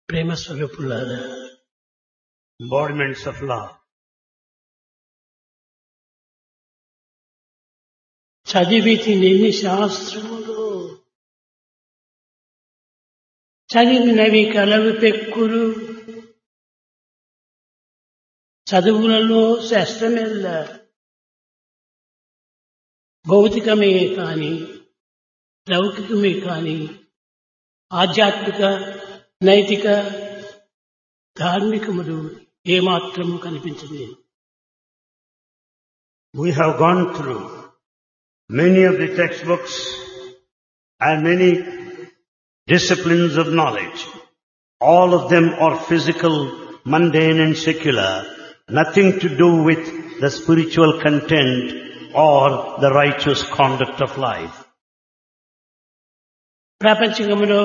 ప్రేమ స్వరూపులారా, embodiments of love. చదివితి నిన్ని శాస్త్రములు చదివినవి కలవి పెక్కులు చదువులలో శాస్త్రమెల్ల భౌతికమే కాని లౌకికమే కాని ఆధ్యాత్మిక నైతిక ధార్మికములు ఏమాత్రము కనిపించలేదు. We have gone through many of the textbooks and many disciplines of knowledge. All of them are physical, mundane and secular, nothing to do with the spiritual content or the righteous conduct of life. ప్రపంచంలో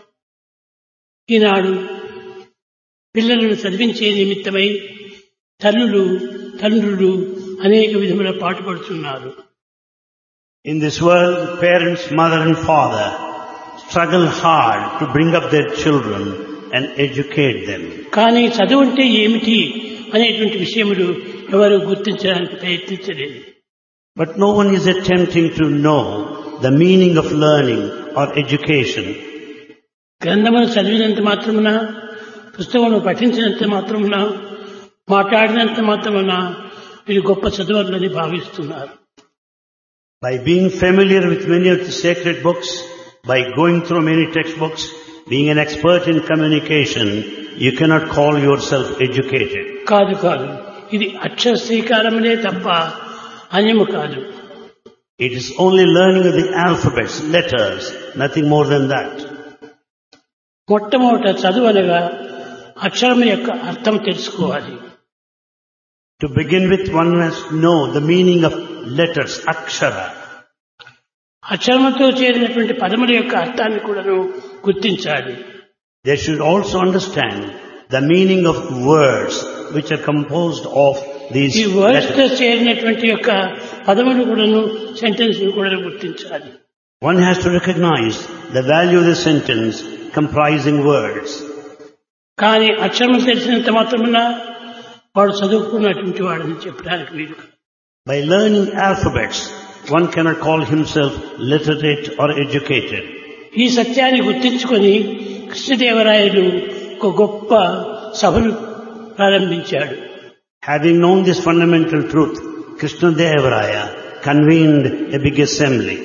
ఈనాడు పిల్లలను చదివించే నిమిత్తమై తల్లులు తండ్రులు అనేక విధముల పాటుపడుతున్నారు. In this world, parents, mother and father struggle hard to bring up their children and educate them. కానీ చదువు అంటే ఏమిటి అనేటువంటి విషయములు ఎవరు గుర్తించడానికి ప్రయత్నించలేదు. But no one is attempting to know the meaning of learning or education. గ్రంథమును చదివినంత మాత్రమున, పుస్తకమును పఠించినంత మాత్రమున, మాట్లాడినంత మాత్రమున వీరు గొప్ప చదువులని భావిస్తున్నారు. By being familiar with many of the sacred books, by going through many textbooks, being an expert in communication, you cannot call yourself educated. కాదు కాదు, ఇది అక్షర శ్రీకారములే తప్ప అన్యము కాదు. It is only learning of the alphabets, letters, nothing more than that. మొట్టమొదట చదువు అనగా అక్షరం యొక్క అర్థం తెలుసుకోవాలి. To begin with, one must know the meaning of letters, akshara. అక్షరముతో చేరినటువంటి పదముల యొక్క అర్థాన్ని కూడాను గుర్తించాలి. They should also understand the meaning of words which are composed of these ఈ వర్డ్స్ తో letters. చేరినటువంటి యొక్క పదములు కూడాను సెంటెన్స్ కూడాను గుర్తించాలి. One has to recognize the value of the sentence comprising words. కానీ అక్షరం తెలిసినంత మాత్రమున వాడు చదువుకున్నటువంటి వాడని చెప్పడానికి వీలు. By learning alphabets, one cannot call himself literate or educated. ఈ సత్యాన్ని గుర్తించుకొని కృష్ణదేవరాయలు ఒక గొప్ప సభను ప్రారంభించాడు. Having known this fundamental truth, Krishna Devaraya convened a big assembly.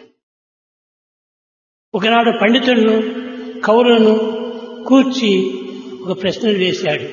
ఒకనాడు పండితులను కవులను కూర్చి ఒక ప్రశ్నలు వేశాడు.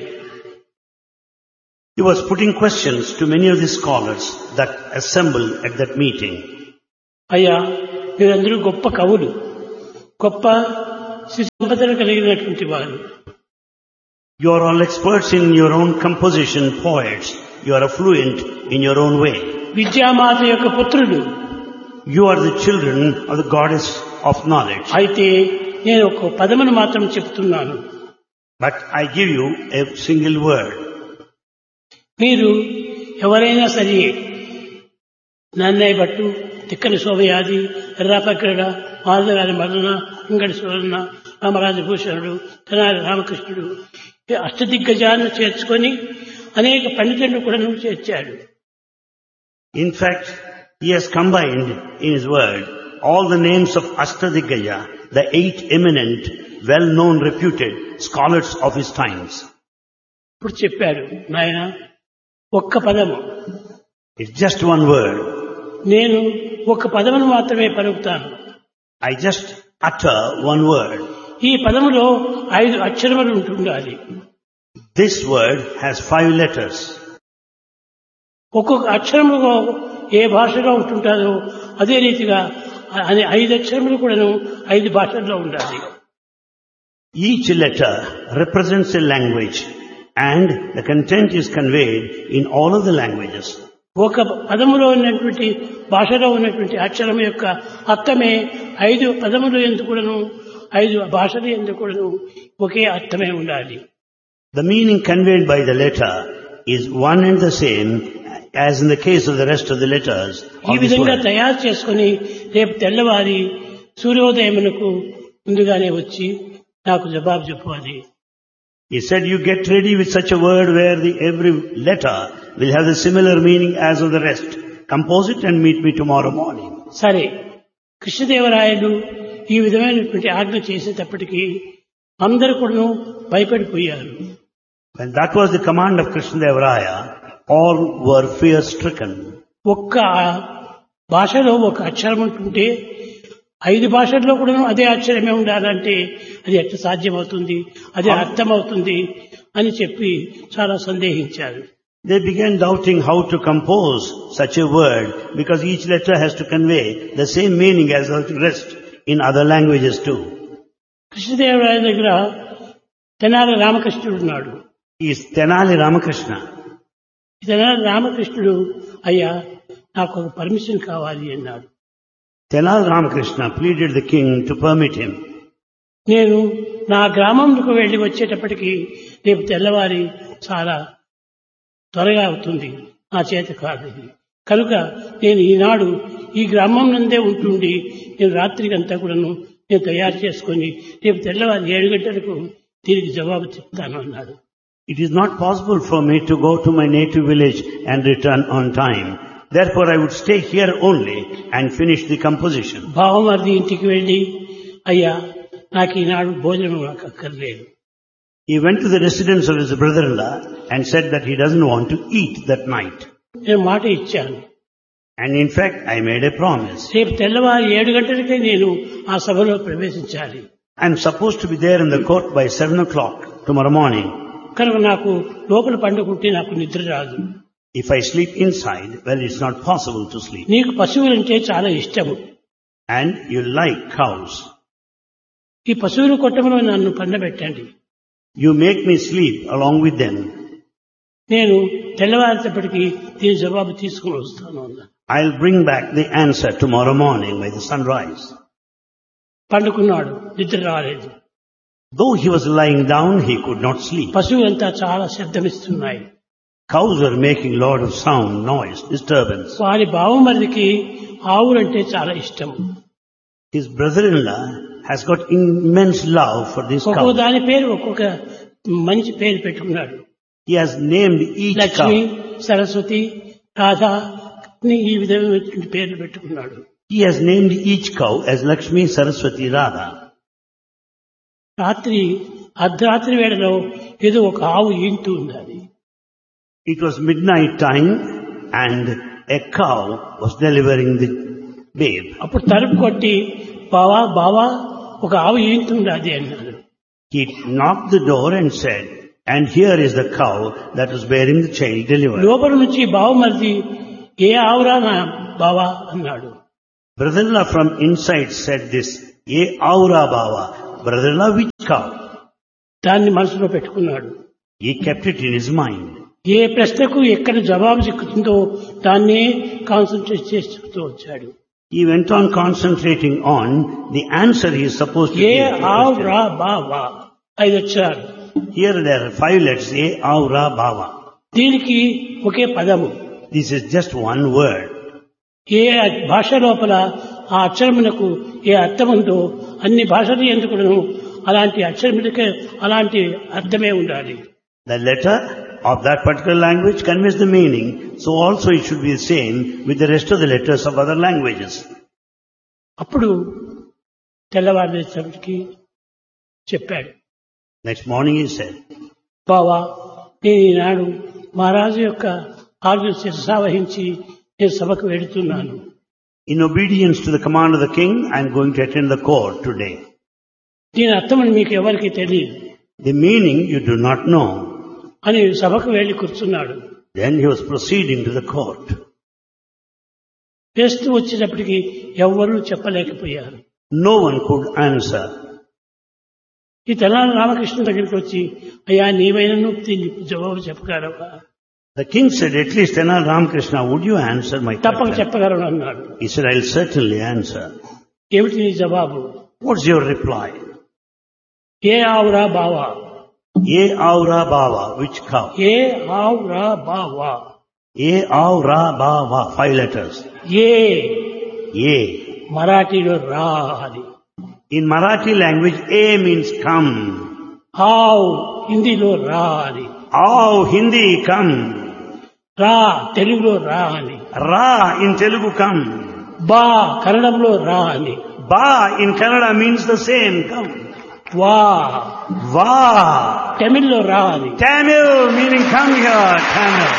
He was putting questions to many of the scholars that assembled at that meeting. అయ్యా, మీరందరూ గొప్ప కవులు, గొప్ప సంపదలు కలిగినటువంటి వారు. You are all experts in your own composition, poets. You are fluent in your own way. విద్యామాత యొక్క పుత్రులు. You are the children of the goddess of knowledge. అయితే నేను ఒక పదమును మాత్రం చెప్తున్నాను. But I give you a single word. మీరు ఎవరైనా సరే నన్నయ్య భట్టు, తిక్కని శోభయాది, ఎర్రాపక్రడ, మాధవగారి మరణ, ఇంగడి సువర్ణ, రామరాజభూషణుడు, తెనాలి రామకృష్ణుడు, ఈ అష్టదిగ్గజాన్ని చేర్చుకొని అనేక పండితులను కూడా చేర్చాడు. In fact, he has combined in his word all the names of Ashtadiggaya, the 8 eminent, well-known, reputed scholars of his times. ఇప్పుడు చెప్పాడు, నాయన ఒక్క పదము, It's just one word. నేను ఒక్క పదమును మాత్రమే పలుకుతాను. I just utter one word. ఈ పదములో 5 అక్షరములు ఉంటుండాలి. This word has 5 letters. ఒక్కొక్క అక్షరములో ఏ భాషలో ఉంటుంటారో అదే రీతిగా 5 అక్షరములు కూడాను 5 భాషల్లో ఉండాలి. Each letter represents a language and the content is conveyed in all of the languages. ఒక పదములో ఉన్నటువంటి భాషలో ఉన్నటువంటి అక్షరం యొక్క అర్థమే 5 పదములు ఎందుకు కూడాను 5 భాషలు ఎందుకు కూడాను ఒకే అర్థమే ఉండాలి. The meaning conveyed by the letter is one and the same as in the case of the rest of the letters. ఈ విధంగా తయారు చేసుకుని రేపు తెల్లవారి సూర్యోదయమునకు ముందుగానే వచ్చి నాకు జవాబు చెప్పాలి. He said, you get ready with such a word where every letter will have the similar meaning as of the rest. Compose it and meet me tomorrow morning. సరే, కృష్ణదేవరాయలు ఈ విధమైనటువంటి ఆజ్ఞ చేసేటప్పటికీ అందరూ కూడా భయపడిపోయారు. When that was the command of Krishnadevaraya, all were fear-stricken. ఒక్క భాషలో ఒక అక్షరం ఉంటుంటే 5 భాషల్లో కూడా అదే అక్షరమే ఉండాలంటే అది ఎట్లా సాధ్యమవుతుంది, అదే అర్థమవుతుంది అని చెప్పి చాలా సందేహించారు. They began doubting how to compose such a word because each letter has to convey the same meaning as the rest in other languages too. Krishnadevaraya దగ్గర తెనాలి రామకృష్ణుడు ఉన్నాడు. He is Tenali Ramakrishna. Tenali రామకృష్ణుడు, అయ్యా నాకు ఒక పర్మిషన్ కావాలి అన్నాడు. Tenali Ramakrishna pleaded the king to permit him. నేను నా గ్రామంకు వెళ్లి వచ్చేటప్పటికి రేపు తెల్లవారి చాలా త్వరగా అవుతుంది, నా చేత కాదు. కనుక నేను ఈనాడు ఈ గ్రామం నందే ఉంటుండి నేను రాత్రికంతా కూడాను నేను తయారు చేసుకుని రేపు తెల్లవారి 7 గంటలకు తిరిగి జవాబు చెప్తాను అన్నాడు. It is not possible for me to go to my native village and return on time. Therefore I would stay here only and finish the composition. బావమరిది ఇంటికి వెళ్లి, అయ్యా నాకు ఈనాడు భోజనం నాకు అక్కర్లేదు. He went to the residence of his brother-in-law and said that he doesn't want to eat that night. నేను మాట ఇచ్చాను. And in fact, I made a promise. రేపు తెల్లవారి 7 గంటలకే నేను ఆ సభలో ప్రవేశించాలి. I'm supposed to be there in the court by 7 o'clock tomorrow morning. కనుక నాకు లోపల పండుకుంటే నాకు నిద్ర రాదు. If I sleep inside, well, it's not possible to sleep. నీకు పశువులంటే చాలా ఇష్టము. And you like cows. ఈ పశువుల కొట్టంలో నన్ను పండబెట్టండి. You make me sleep along with them. నేను తెల్లవారేటప్పటికి దీని జవాబు తీసుకుని వస్తాను అన్నా. I'll bring back the answer tomorrow morning by the sunrise. పండుకున్నాడు, నిద్ర రాలేదు. Though he was lying down, he could not sleep. పశువులంతా చాలా శబ్దమిస్తున్నాయి. Cows were making a lot of sound, noise, disturbance. వారి బావమరిదికి ఆవులంటే చాలా ఇష్టం. His brother-in-law has got immense love for this cow. ఒక్కొక్క దాని పేరు ఒక్కొక్క మంచి పేరు పెట్టుకున్నాడు. He has named each Lakshmi, cow. Saraswati, Radha ఈ విధమైన పేర్లు పెట్టుకున్నాడు. He has named each cow as Lakshmi, Saraswati, Radha. రాత్రి అర్ధరాత్రి వేళలో ఏదో ఒక ఆవు ఈంటూ ఉన్నది. It was midnight time and a cow was delivering the babe. అప్పుడు తలుపు కొట్టి, బావా బావా ఒక ఆవు ఈంటున్నది అన్నాడు. He knocked the door and said, and here is the cow that was bearing the child delivered. లోపల నుంచి బావమరిది, ఏ ఆవురా నా బావా అన్నాడు. Brother-in-law from inside said this, Ye aura baba. Brother-in-law, which cow? దాన్ని మనసులో పెట్టుకున్నాడు. He kept it in his mind. ఏ ప్రశ్నకు ఎక్కడ జవాబు చిక్కుతుందో దాన్నే కాన్సన్ట్రేట్ చేస్తూ వచ్చాడు. He went on concentrating on the answer he is supposed to A give. to the ఆవు question. రా బావా 5 అక్షరాలు. Here there are 5 letters, Ye aura baba. దీనికి ఒకే పదము. This is just one word. ఏ భాష లోపల ఆ అక్షరమునకు ఏ అర్థం ఉందో అన్ని భాషలు ఎందుకును అలాంటి అక్షరములకే అలాంటి అర్థమే ఉండాలి. The letter of that particular language conveys the meaning, so also it should be the same with the rest of the letters of other languages. అప్పుడు తెల్లవారేసరికి చెప్పాడు. Next morning he said, బావా, నేను ఈనాడు మహారాజు యొక్క ఆజ్ఞ శిరసావహించి నేను సభకు వెళుతున్నాను. in obedience to the command of the king, I am going to attend the court today. దీని అర్థమని మీకు ఎవరికి తెలియదు The meaning you do not know. అని సభకు వెళ్లి కూర్చున్నాడు. Then he was proceeding to the court. వేస్తూ వచ్చేటప్పటికి ఎవ్వరూ చెప్పలేకపోయారు. No one could answer. ఈ తెనాలి రామకృష్ణ దగ్గరికి వచ్చి, అయ్యా నీవైనా దీనికి జవాబు చెప్పగలవా? The king said, at least Tenali Ramakrishna, would you answer my తప్పక question? చెప్పగలను అన్నాడు. He said, I'll certainly answer. ఏమిటి నీ జవాబు? What's your reply? ఏ ఆవురా బావా. Ye aura bava. Which cow? ఏ ఆవురా బావా. Ye aura bava. 5 letters. ఏ Ye. మరాఠీలో రా అని. In Marathi language, A means come. ఆవ్ హిందీలో రా అని, Aao Hindi, come. రా తెలుగులో రా అని, Ra in Telugu, come. బా కన్నడంలో రా అని, Ba in Kannada means the same, come. వా Va. తమిళ్లో రా అని. Tamil meaning come here, Tamil.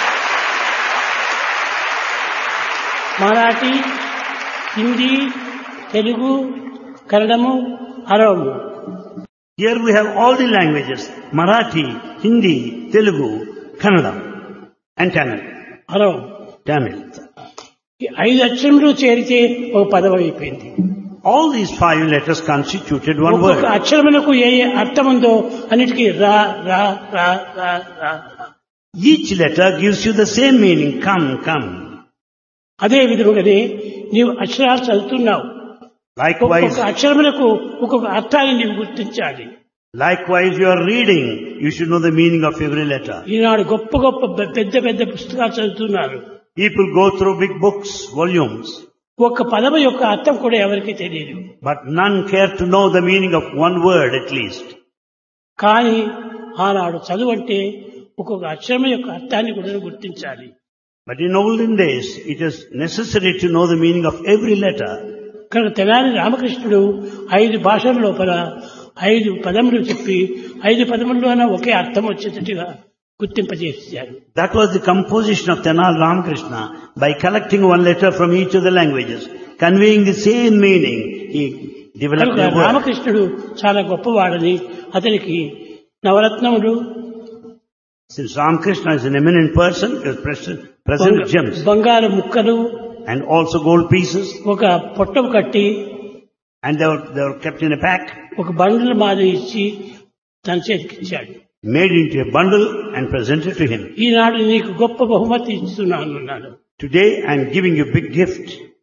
Marathi, Hindi, Telugu, కన్నడము, అరవము. Here we have all the languages. Marathi, Hindi, Telugu, Kannada and Tamil. అరవం. Tamil. ఈ 5 అక్షరములు చేరితే ఒక పదం అయిపోయింది. All these 5 letters constituted one ఒక్కొక్క word. అక్షరములకు ఏ ఏ అర్థం ఉందో అన్నిటికీ రా రా రా రా రా. Each letter gives you the same meaning. Come, come. అదే విధముగానే నీవు అక్షరాలు చదువుతున్నావు. Likewise, ఒక్కొక్క అక్షరములకు ఒక్కొక్క అర్థాన్ని నీవు గుర్తించాలి. likewise you are reading. You should know the meaning of every letter. ఈనాడు గొప్ప గొప్ప పెద్ద పెద్ద పుస్తకాలు చదువుతున్నారు. People go through big books, volumes, ఒక్క పదము యొక్క అర్థం కూడా ఎవరికీ తెలియదు. but none care to know the meaning of one word at least. కానీ ఆనాడు చదువు అంటే ఒక్కొక్క అక్షరం యొక్క అర్థాన్ని కూడా గుర్తించాలి. But in olden days, it is necessary to know the meaning of every letter. కనుక తెనాలి రామకృష్ణుడు 5 భాషల లోపల 5 పదములు చెప్పి 5 పదముల్లోనే ఒకే అర్థం వచ్చేటట్టుగా గుర్తింపజేశారు. That was the composition of Tenal Ramakrishna. By collecting one letter from each of the languages, conveying the same meaning, he developed కనుక a word. రామకృష్ణుడు చాలా గొప్పవాడని అతనికి నవరత్నములు, Since Ramakrishna is an eminent person, he was present gems బంగారు ముక్కలు, and also gold pieces, ఒక పొట్టం కట్టి and they were kept in a pack, ఒక bundle మాదిరి ఇచ్చి తన చేతికి ఇచ్చాడు. made into a bundle and presented to him. ఈనాడు నీకు గొప్ప బహుమతి ఇస్తున్నాను అన్నాడు. Today I am giving you a big gift.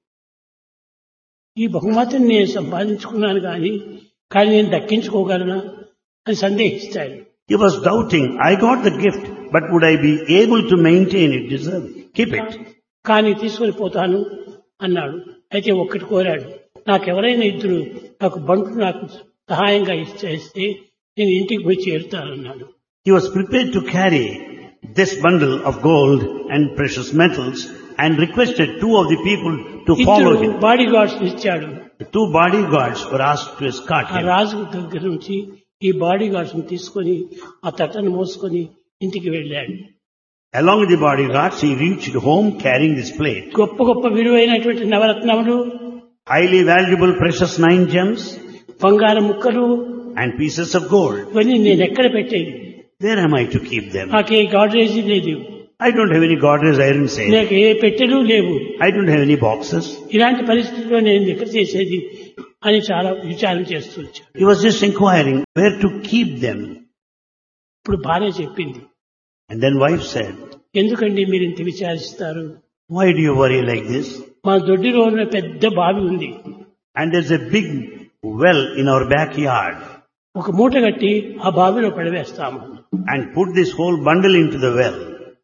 ఈ బహుమతిని నేను సంపాదించుకున్నాను కానీ నేను దక్కించుకోగలనా అని సందేహిస్తాడు. He was doubting, I got the gift, but would I be able to maintain it, deserve it, keep it? కానీ తీసుకొని పోతాను అన్నాడు. అయితే ఒక్కటి కోరాడు, నాకెవరైనా ఇద్దరు నాకు బంటు నాకు సహాయంగా ఇస్తే నేను ఇంటికి పోయి చేరుతానన్నాడు. He was prepared to carry this bundle of gold and precious metals and requested 2 of the people to follow ఇద్దరు him. బాడీ గార్డ్స్ ఇచ్చాడు. The 2 bodyguards were asked to escort ఆ him. రాజు దగ్గర నుంచి ఈ బాడీ గార్డ్స్ తీసుకొని ఆ తట్టను మోసుకొని ఇంటికి వెళ్ళాడు. Along with the bodyguards, he reached home carrying this plate. గొప్ప గొప్ప విలువైనటువంటి నవరత్నములు, Highly valuable precious 9 gems బంగారు ముక్కలు, and pieces of gold. ఇవన్నీ నేను ఎక్కడ పెట్టేది? Where am I to keep them? నాకే గాడ్రేజీ లేదు, I don't have any Godrej iron safe. నాకు ఏ పెట్టెలు లేవు. I don't have any boxes. ఇలాంటి పరిస్థితుల్లో నేను ఎక్కడ చేసేది అని చాలా విచారం చేస్తూ వచ్చాడు. He was just inquiring where to keep them. ఇప్పుడు భార్య చెప్పింది, And then wife said, ఎందుకండి మీరు ఇంత విచారిస్తారు? why do you worry like this? మా దొడ్డిలో ఉన్న పెద్ద బావి ఉంది, And there's a big well in our backyard. ఒక మూట కట్టి ఆ బావిలో పడవేస్తాము. And put this whole bundle into the well.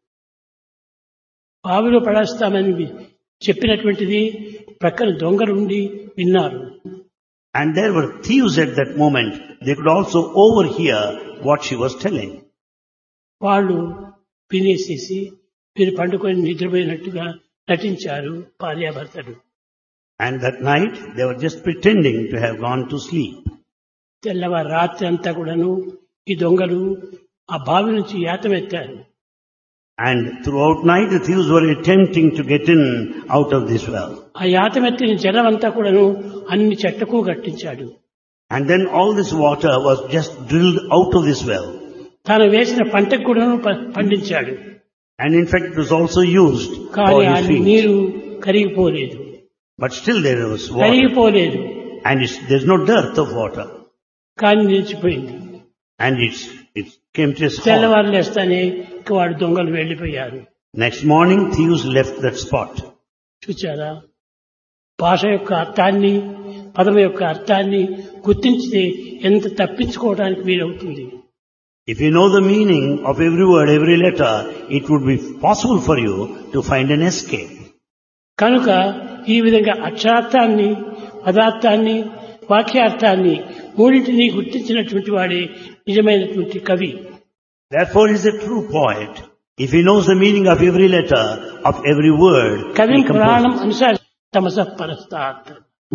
బావిలో పడేస్తామని చెప్పినటువంటిది ప్రక్కన దొంగలు ఉండి విన్నారు. And there were thieves at that moment. They could also overhear what she was telling. వాళ్ళు వినేసేసి వీరు పండుకొని నిద్రపోయినట్టుగా నటించారు భార్యాభర్తలు. And that night they were just pretending to have gone to sleep. తెల్లవారు రాత్రి అంతా కూడాను ఈ దొంగలు ఆ బావి నుంచి యాతమెత్తారు. And throughout night the thieves were attempting to get in out of this well. ఆ యాతమెత్తిన జలం అంతా కూడాను అన్ని చెట్లకు కట్టించాడు. And then all this water was just drilled out of this well. తాను వేసిన పంటకు కూడాను పండించాడు. And in fact it was also used for కానీ ఆ his fields. నీరు కరిగిపోలేదు, But still there was water. కరిగిపోలేదు, And there's no dearth of water. కానీ నిలిచిపోయింది. And it came to a halt. తెల్లవారు లేస్తానే ఇక వాడు దొంగలు వెళ్లిపోయారు. Next morning thieves left that spot. చూచారా, భాష యొక్క అర్థాన్ని పదం యొక్క అర్థాన్ని గుర్తించితే ఎంత తప్పించుకోవడానికి వీలవుతుంది. If you know the meaning of every word, every letter, it would be possible for you to find an escape. కనుక ఈ విధంగా అక్షరార్థాన్ని పదార్థాన్ని వాక్యార్థాన్ని మూడింటిని గుర్తించినటువంటి వాడే నిజమైనటువంటి కవి. Therefore he is a true poet. If he knows the meaning of every letter, of every word, కవిం he Puranam composes. అనుసార తమసః పరస్తాత్.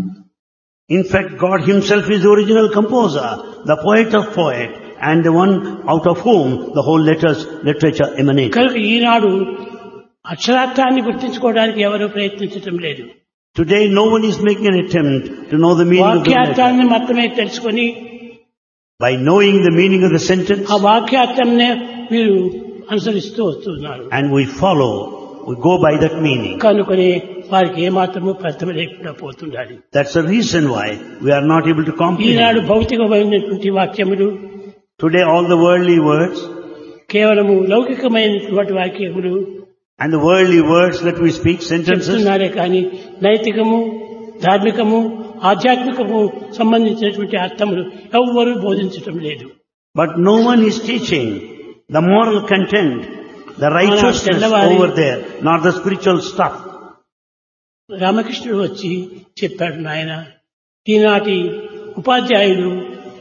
In fact, God himself is the original composer, the poet of poet, and the one out of whom the whole literature emanates. కనుక ఈనాడు అక్షరార్థాన్ని గుర్తించుకోవడానికి ఎవరూ ప్రయత్నించటం లేదు. Today no one is making an attempt to know the meaning of the letter. వాక్యార్థాన్ని మాత్రమే తెలుసుకొని By knowing the meaning of the sentence, ఆ వాక్యార్థంనే వీరు అనుసరిస్తూ వస్తున్నారు. and we follow, we go by that meaning. కనుకొని వారికి ఏమాత్రము అర్థం లేకుండా పోతుండాలి. That's the reason why we are not able to Eenadu comprehend. భౌతికమైనటువంటి వాక్యములు, Today all the worldly words కేవలము లౌకికమైనటువంటి వాక్యములు and the worldly words that we speak, sentences, చెప్తున్నారే కానీ నైతికము, ధార్మికము, ఆధ్యాత్మికము సంబంధించినటువంటి అర్థములు ఎవ్వరూ బోధించటం లేదు. but no one is teaching the moral content, the righteousness over there, not the spiritual stuff. రామకృష్ణుడు వచ్చి చెప్పాడు, నాయన ఈనాటి ఉపాధ్యాయులు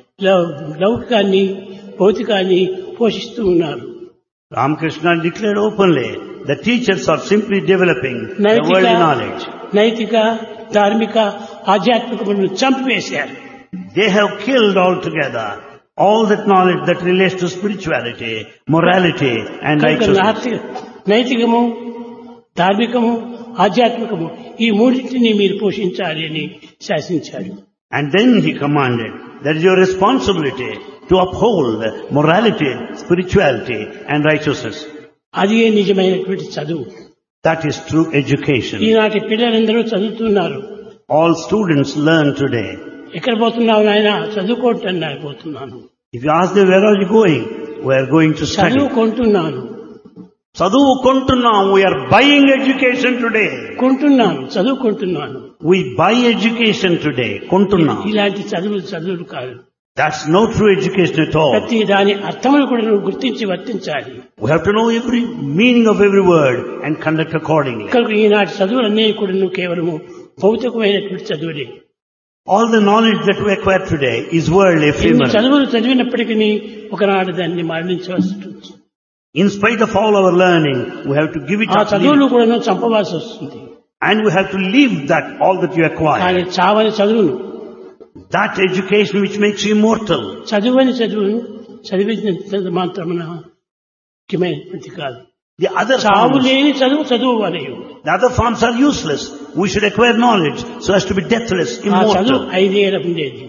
లౌకికాన్ని భౌతికాన్ని పోషిస్తూ ఉన్నారు. Ramakrishna declared openly, the teachers are simply developing the worldly knowledge. నైతిక, ధార్మిక, ఆధ్యాత్మికములను చంపివేశారు. They have killed altogether all that knowledge that relates to spirituality, morality and righteousness. నైతికము, ధార్మికము, ఆధ్యాత్మికము ఈ మూడింటిని మీరు పోషించాలి అని శాసించాడు. And then he commanded, that is your responsibility to uphold morality, spirituality and righteousness. అది నిజమైనటువంటి చదువు. That is true education. ఈనాటి పిల్లలందరూ చదువుతున్నారు. All students learn today. ఎక్కడ పోతున్నావు నాయన? చదువుకుంటున్నాను. పోతున్నాను. If you ask them, where are you going? We are going to study. చదువుకుంటున్నాను. Sadhu kontunnam, we are buying education today. కొంటున్నాను, చదువుకుంటున్నాను. We buy education today. Kontunnam. ఇలాంటి చదువులు కాదు. That's no true education at all. ప్రతి దాని అర్థములు కూడా నువ్వు గుర్తించి వర్తించాలి. We have to know every meaning of every word and conduct accordingly. కనుక ఈనాటి చదువులన్నీ కూడా నువ్వు కేవలము భౌతికమైనటువంటి చదువులే. All the knowledge that we acquire today is worldly, ఎన్ని ephemeral. చదువులు చదివినప్పటికీ ఒకనాడు దాన్ని మరణించవలసి ఉంటుంది. In spite of all our learning, we have to give it ఆ up. చదువులు కూడా చంపవలసి వస్తుంది. And we have to leave that, all that you acquire. కానీ చావని చదువును, That education which makes you immortal. చదువుని చదువును చదివించినంత మాత్రమున ముఖ్యమైనటువంటి కాదు. The other చావు forms, లేని చదువు అనేవి. the other forms are useless. We should acquire knowledge so as to be deathless, ఆ చదువు immortal. 5 ఏళ్ళ ఉండేది.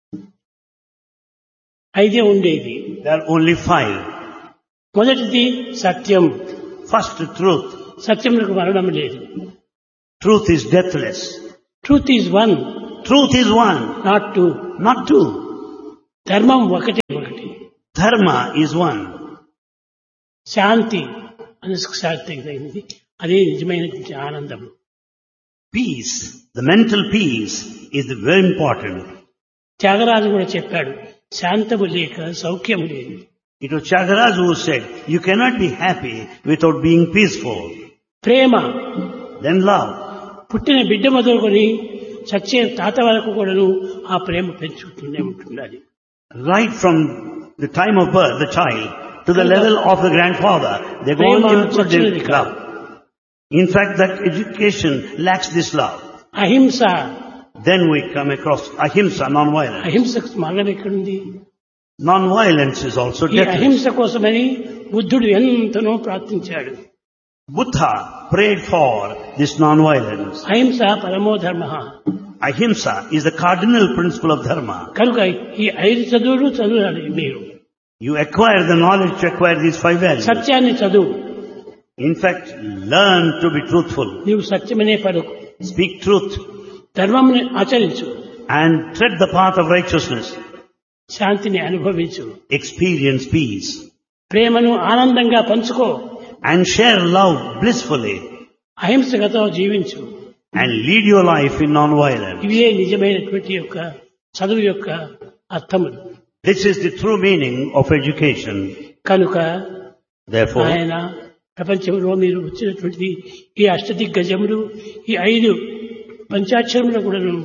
5 ఉండేది. There are only 5. మొదటిది సత్యం. First, truth. సత్యములకు మరణం లేదు. Truth is deathless. Truth is one, Truth is one, not two. not two. ధర్మం ఒకటి. Dharma is one. శాంతి శాంతి అదే నిజమైనటువంటి ఆనందం. Peace, the mental peace is very important. Tyagaraju కూడా చెప్పాడు, శాంతము లేక సౌఖ్యము లేదు. It was Tyagaraja who said, you cannot be happy without being peaceful. Prema, Then love. పుట్టిన బిడ్డ మొదలుకొని చచ్చే తాత వరకు కూడాను ఆ ప్రేమ పెంచుకుంటూనే ఉంటున్నది. Right from the time of birth, the child, to the level of the grandfather, they go on to develop love. In fact, that education lacks this love. అహింస, Then we come across ahimsa, non-violence. అహింసకు మార్గం ఎక్కడుంది? Non-violence is also ఈ deathless. అహింస కోసమని బుద్ధుడు ఎంతనో ప్రార్థించాడు. Buddha prayed for this non-violence. అహింస పరమో ధర్మ. Ahimsa is the cardinal principle of dharma. కనుక ఈ 5 చదువులు చదవాలి మీరు. You acquire the knowledge to acquire these 5 values. సత్యాన్ని చదువు. In fact, learn to be truthful. నీవు సత్యమనే పలుకు. Speak truth ధర్మంని ఆచరించు. and tread the path of righteousness. శాంతిని అనుభవించు. Experience peace ప్రేమను ఆనందంగా పంచుకో. and share love blissfully అహింసగతో జీవించు. and lead your life in non-violence. ఇవే నిజమైనటువంటి యొక్క చదువు యొక్క అర్థములు. This is the true meaning of education. కనుక Therefore, ఆయన ప్రపంచంలో మీరు వచ్చినటువంటి ఈ అష్టదిగ్గజములు, ఈ 5 పంచాక్షరములు కూడా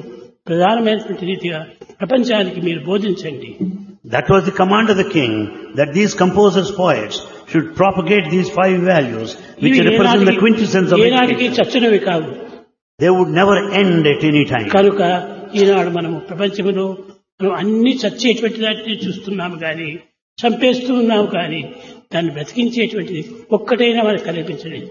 ప్రధానమైనటువంటి రీతిగా ప్రపంచానికి మీరు బోధించండి. That was the command of the king, that these composers, poets, should propagate these 5 values, which ఇవి represent the quintessence of ఏనాటికి education. చచ్చినవి కావు. They would never end at any time. కనుక ఈనాడు మనము ప్రపంచంలో మనం అన్ని చచ్చేటువంటి దాన్ని చూస్తున్నాము కానీ, చంపేస్తూ ఉన్నాము కానీ, దాన్ని బ్రతికించేటువంటిది ఒక్కటైనా మనకు కనిపించలేదు.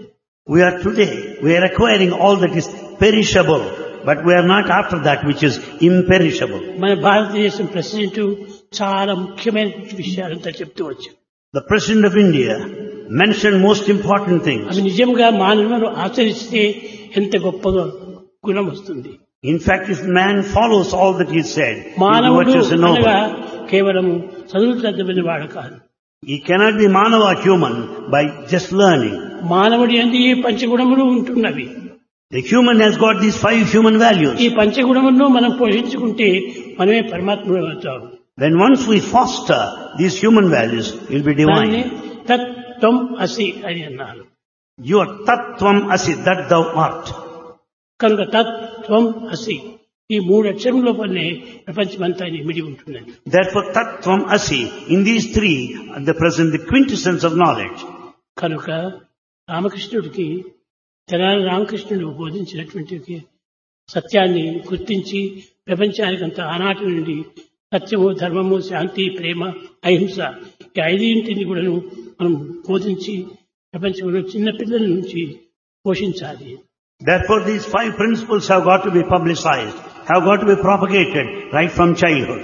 We are acquiring all that is perishable, but we are not after that which is imperishable. మన భారతదేశం ప్రెసిడెంట్ చాలా ముఖ్యమైన విషయాలంతా చెప్తూ వచ్చారు. The President of India mentioned most important things. అవి నిజంగా మానవులు ఆచరిస్తే ఎంత గొప్పగా గుణం వస్తుంది. In fact, if man follows all that he said, he will మానవుడు virtuous and అనగా noble. కేవలము చదువులు చదివిన వాడు కాదు. He cannot be Manava human by just learning. మానవుడి యందు ఈ పంచగుణములు ఉంటున్నవి. The human has got these 5 human values. ఈ పంచగుణములను మనం పోషించుకుంటే మనమే పరమాత్ముడు అవుతాం. When once we foster these human values, we'll be దాన్ని divine. తత్వం అసి అని అన్నారు. You are tattvam asi, that thou art. కనుక తత్వం అసి ఈ 3 అక్షరం లోపలనే ప్రపంచమంతా ఇమిడి ఉంటున్నది. Therefore, tattvam asi, in these 3 are the present, the quintessence of knowledge. కనుక రామకృష్ణుడికి తెనాలి రామకృష్ణుడు బోధించినటువంటి సత్యాన్ని గుర్తించి ప్రపంచానికంతా ఆనాటి నుండి సత్యము, ధర్మము, శాంతి, ప్రేమ, అహింస ఈ 5 కూడా మనం బోధించి ప్రపంచంలో చిన్న పిల్లల నుంచి పోషించాలి. Therefore, these 5 principles have got to be publicized, have got to be propagated right from childhood.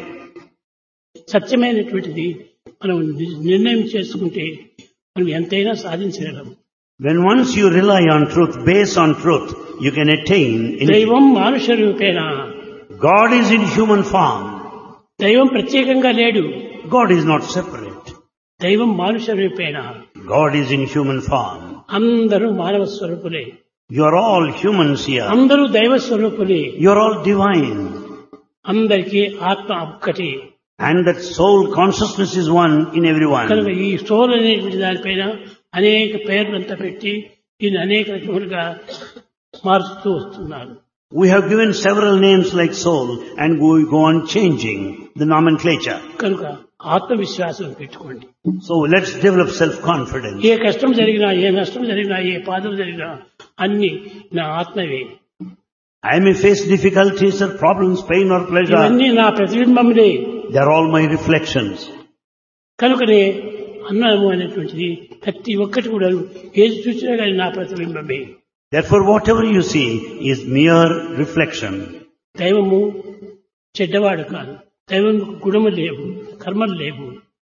సత్యమైనటువంటిది మనం నిర్ణయం చేసుకుంటే మనం ఎంతైనా సాధించగలం. When once you rely on truth, based on truth, you can attain anything. దైవం మానుష రూపేణ. God is in human form. దైవం ప్రత్యేకంగా లేడు. God is not separate. దైవం మానుష రూపేణ. God is in human form. అందరూ మానవ స్వరూపులే. You are all humans here. అందరూ దైవ స్వరూపులే. You are all divine. అందరికీ ఆత్మ ఒక్కటి. And that soul consciousness is one in everyone. కనుక ఈ సోల్ అనేటువంటి దానిపైన అనేక పేర్లంతా పెట్టి దీన్ని అనేక రకములుగా మారుస్తూ వస్తున్నారు. We have given several names like soul and we go on changing the nomenclature. కనుక ఆత్మవిశ్వాసం పెట్టుకోండి. So let's develop self-confidence. ఏ కష్టం జరిగినా, ఏ నష్టం జరిగినా, ఏ బాధ జరిగినా అన్ని నా ఆత్మవే. I may face difficulties or problems, pain or pleasure. ఇవన్నీ నా ప్రతిబింబములే. They are all my reflections. కనుకనే అన్నము అనేటువంటిది ప్రతి ఒక్కటి కూడా ఏది చూసినా కానీ నా ప్రతిబింబమే. Therefore, whatever you see is mere reflection. దైవము చెడ్డవాడు కాదు. దైవం గుణము లేవు, కర్మలు లేవు.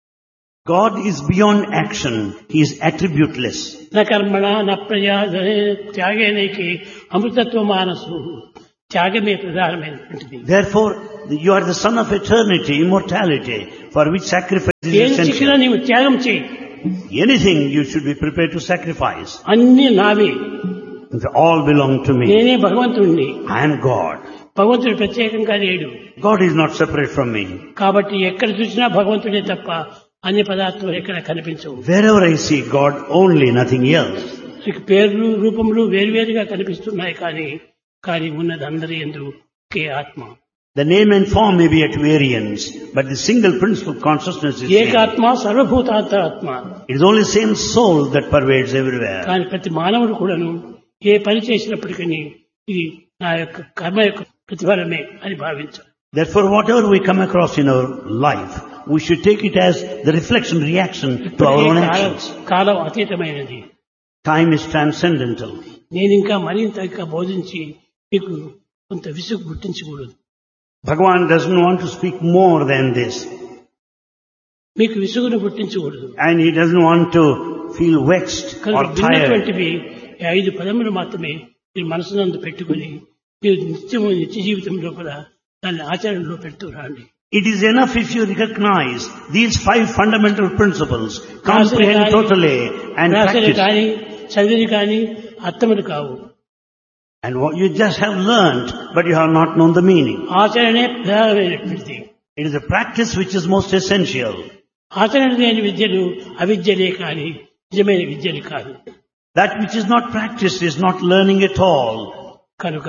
God is beyond action. He is attributeless. నా కర్మణ నా ప్రజా త్యాగేనైకి అమృతత్వ మానసు. త్యాగమే ప్రధానమైనటువంటిది. Therefore, you are the son of eternity, immortality, for which sacrifice is ఏం శిక్షణ essential. నీవు త్యాగం చేయి. Anything you should be prepared to sacrifice. అన్ని నావే. They all belong to me. నేనే భగవంతుడిని. I am God. భగవంతుడు ప్రత్యేకంగా లేడు. God is not separate from me. కాబట్టి ఎక్కడ చూసినా భగవంతుడే తప్ప అన్ని పదార్థాలు ఎక్కడ కనిపించవు. Wherever I see God, only, nothing else. పేర్లు, రూపములు వేరువేరుగా కనిపిస్తున్నాయి కానీ ఉన్నది అందరి యందు ఒకే ఆత్మ. The name and form may be at variance, but the single principle consciousness is same. ఏకాత్మ సర్వభూతాంతరాత్మ. It is only same soul that pervades everywhere. కానీ ప్రతి మానవుడు కూడాను ఏ పని చేసినప్పటికీ ఇది నా యొక్క కర్మ యొక్క ప్రతిఫలమే అని భావించాలి. Therefore, whatever we come across in our life, we should take it as the reflection, reaction to our own actions. కాలం అతీతమైనది. Time is transcendental. నేను ఇంకా మరింత ఇంకా బోధించి మీకు కొంత విసుగు పుట్టించకూడదు. Bhagavan doesn't want to speak more than this. మీకు విసుగును పుట్టించకూడదు. And he doesn't want to feel vexed or tired. విన్నటువంటివి 5 పదములు మాత్రమే మీరు మనసునందు పెట్టుకుని మీరు నిత్య జీవితం లోపల దాన్ని ఆచరణలో పెడుతూ రండి. It is enough if you recognize these 5 fundamental principles, comprehend totally and practice. కానీ చదివి కానీ అర్థములు కావు. And what you just have learnt, but you have not known the meaning. ఆచరణే ప్రధానమైనటువంటిది. It is a practice which is most essential. ఆచరణ లేని విద్యలు అవిద్యలే కానీ నిజమైన విద్యలు కాదు. That which is not practiced is not learning at all. కనుక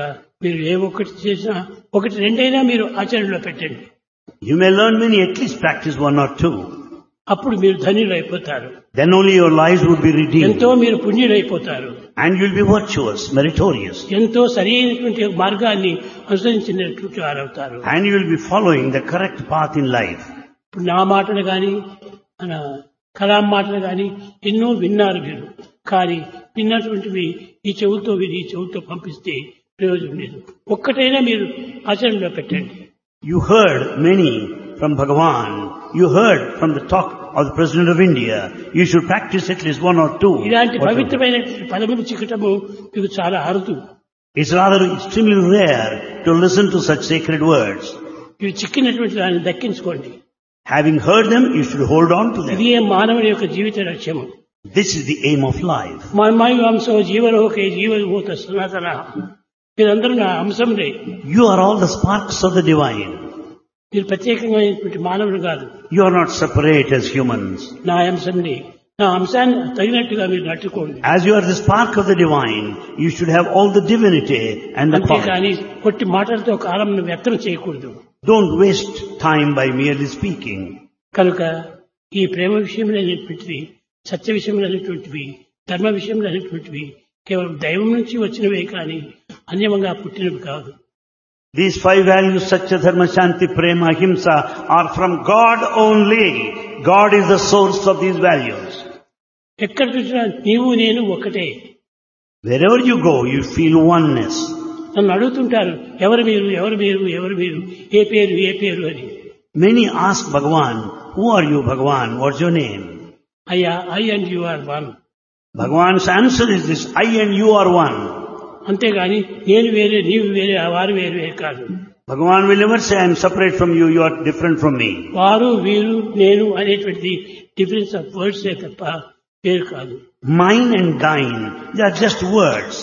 మీరు ఏ ఒక్కటి చేసినా ఒకటి రెండైనా మీరు ఆచరణలో పెట్టండి. You may learn many, at least practice one or two. అప్పుడు మీరు ధన్యులు అయిపోతారు. Then only your lives would be redeemed. ఎంతో మీరు పుణ్యులైపోతారు. And you'll be virtuous, meritorious. ఎంతో సరైనటువంటి మార్గాన్ని అనుసరించినటువంటి వారవుతారు. And you'll be following the correct path in life. ఇప్పుడు నా మాటలు కానీ మన కలాం మాటలు కానీ ఎన్నో విన్నారు మీరు. కానీ విన్నటువంటివి ఈ చెవులతో విని ఈ చెవులతో పంపిస్తే ప్రయోజనం లేదు. ఒక్కటైనా మీరు ఆచరణలో పెట్టండి. You heard many from Bhagavan. You heard from the talk of the President of India. You should practice at least one or two. ఇలాంటి పవిత్రమైన పదములు చిక్కటము మీకు చాలా అరుదు. It's rather extremely rare to listen to such sacred words. ఇవి చిక్కినటువంటి దాన్ని దక్కించుకోండి. Having heard them, you should hold on to them. ఇది మానవుని యొక్క జీవిత లక్ష్యము. This is the aim of life. మన్మయ వంశో జీవలోకే జీవభూత సనాతన. మీరందరూ నా అంశంలే. You are all the sparks of the divine. మీరు ప్రత్యేకమైనటువంటి మానవులు కాదు. You are not separate as humans. నా అంశంలే. నా అంశాన్ని తగినట్టుగా మీరు నట్టుకోండి. As you are the spark of the divine, you should have all the divinity and the అంతేకాని quality. కొట్టి మాటలతో కాలంను వ్యర్థం చేయకూడదు. Don't waste time by merely speaking. కనుక ఈ ప్రేమ విషయంలో అనేటువంటివి, సత్య విషయంలో అనేటువంటివి, ధర్మ విషయంలో అనేటువంటివి కేవలం దైవం నుంచి వచ్చినవే కానీ అన్యమంగా పుట్టినవి కాదు. These 5 values, Satya, Dharma, Shanti, Prema, Ahimsa, are from God only. God is the source of these values. ఎక్కడ చూసినా నీవు నేను ఒకటే. Wherever you go, you feel oneness. నన్ను అడుగుతుంటారు, ఎవరు మీరు ఎవరు మీరు ఎవరు మీరు, ఏ పేరు ఏ పేరు అని. Many ask Bhagavan, who are you, Bhagavan? What's your name? అయ్యా, I and you are one. Bhagavan's answer is this, I and you are one. అంతేగాని నేను వేరే నీవు వేరే వారు వేరు వేరు కాదు. Bhagavan will never say, I am separate from you, you are different from me. వారు వీరు నేను అనేటువంటి డిఫరెన్స్ ఆఫ్ వర్డ్స్ తప్ప పేరు కాదు. Mine and thine, they are just words.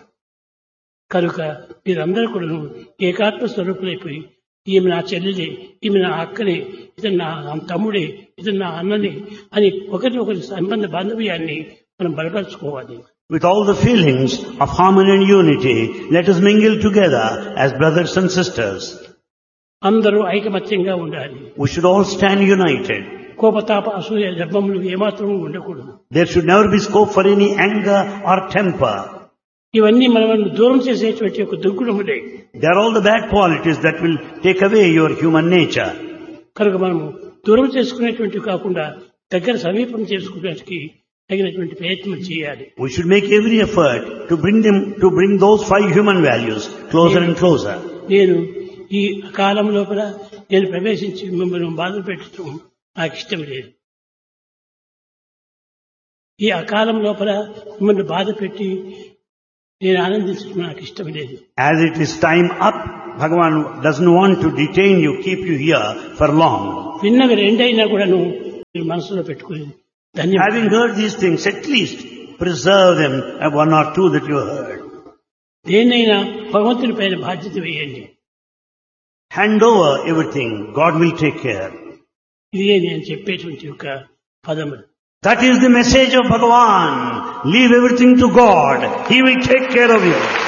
కనుక మీరందరూ కూడా ఏకాత్మ స్వరూపులైపోయి, ఈమె నా చెల్లెలే, ఈమె నా అక్కనే, ఇతను నా తమ్ముడే, ఇతను నా అన్ననే అని ఒకరి సంబంధ బాంధవ్యాన్ని మనం బలపరుచుకోవాలి. With all the feelings of harmony and unity, let us mingle together as brothers and sisters. అందరూ ఐకమత్యంగా ఉండాలి. We should all stand united. కోపతాప అసూయ గర్భములు ఏమాత్రం ఉండకూడదు. There should never be scope for any anger or temper. ఇవన్నీ మనల్ని దూరం చేసేటువంటి ఒక దుర్గుణములే. They are all the bad qualities that will take away your human nature. కనుక మనము దూరం చేసుకునేటువంటి కాకుండా దగ్గర సమీపం చేసుకునేటికి తగినటువంటి ప్రయత్నం చేయాలి. We should make every effort to bring those 5 human values closer and closer. నేను ఈ కాలం లోపల నేను ప్రవేశించి మిమ్మల్ని బాధ పెట్టడం నాకు ఇష్టం లేదు. ఈ అకాలం లోపల మిమ్మల్ని బాధ పెట్టి నేను ఆనందించడం నాకు ఇష్టం లేదు. As it is time up, Bhagavan doesn't want to detain you, keep you here for long. విన్నవి రెండైనా కూడాను మీరు మనసులో పెట్టుకుని Having heard these things, at least preserve them, 1 or 2 that you heard. దేన్నైనా భగవంతుని పైన బాధ్యత వేయండి. Hand over everything, God will take care. ఇదే నేను చెప్పేటువంటి ఒక పదము. That is the message of Bhagavan. Leave everything to God. He will take care of you.